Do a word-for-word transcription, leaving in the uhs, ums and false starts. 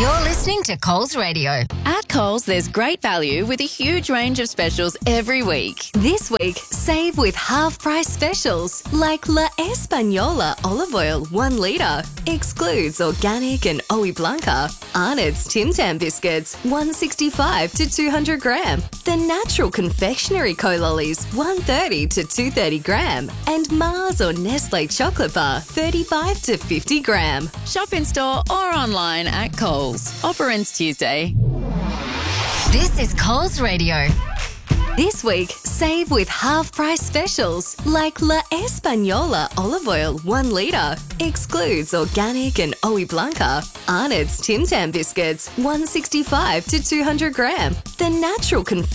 You're listening to Coles Radio. At Coles, there's great value with a huge range of specials every week. This week, save with half-price specials like La Española olive oil one litre. Excludes organic and Oe Blanca. Arnott's Tim Tam biscuits one sixty-five to two hundred gram. The Natural Confectionery Co-Lollies one thirty to two thirty gram. And Mars or Nestle chocolate bar thirty-five to fifty gram. Shop in store or online at Coles. Offer ends Tuesday. This is Coles Radio. This week, save with half-price specials like La Española olive oil one litre. Excludes organic and Oe Blanca. Arnott's Tim Tam biscuits one sixty-five to two hundred gram. The Natural Confectionery